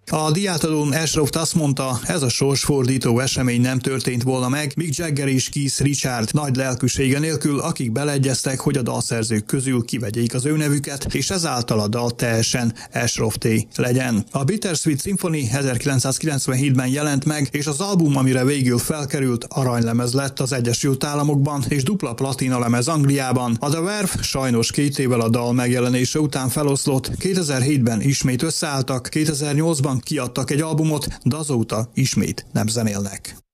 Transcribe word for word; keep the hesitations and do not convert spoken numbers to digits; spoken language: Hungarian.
A díjátadón Ashcroft azt mondta, ez a sorsfordító esemény nem történt volna meg Mick Jagger és Keith Richards nagy lelkűsége nélkül, akik beleegyeztek, hogy a dalszerzők közül kivegyék az ő nevüket, és ezáltal a dal teljesen Ashcrofté legyen. A Bittersweet Symphony ezerkilencszázkilencvenhétben jelent meg, és az album, amire végül felkerült, aranylemez lett az Egyesült Államokban, és dupla platina lemez Angliában. A The Verve sajnos két évvel a dal megjelenése után feloszlott, kétezer-hétben ismét összeálltak, kétezer-nyolcban kiadtak egy albumot, de azóta ismét nem zenélnek.